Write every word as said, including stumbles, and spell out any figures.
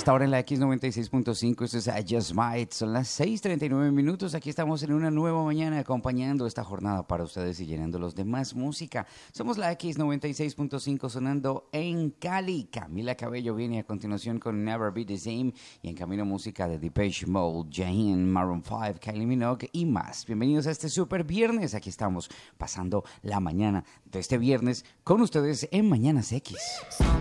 esta hora en la X noventa y seis punto cinco, esto es I Just Might, son las seis treinta y nueve minutos, aquí estamos en una nueva mañana acompañando esta jornada para ustedes y llenándolos de más música. Somos la X noventa y seis punto cinco sonando en Cali. Camila Cabello viene a continuación con Never Be The Same y en camino música de Depeche Mode, Jaheim, Maroon cinco, Kylie Minogue y más. Bienvenidos a este super viernes, aquí estamos pasando la mañana de este viernes con ustedes en Mañanas X.